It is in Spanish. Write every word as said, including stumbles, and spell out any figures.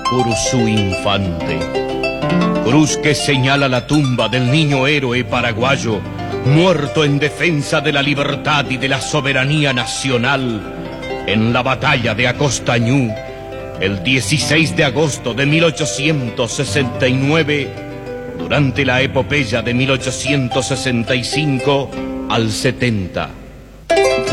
por su infante. Cruz que señala la tumba del niño héroe paraguayo, muerto en defensa de la libertad y de la soberanía nacional en la batalla de Acostañú, el dieciséis de agosto de mil ochocientos sesenta y nueve, durante la epopeya de mil ochocientos sesenta y cinco al setenta.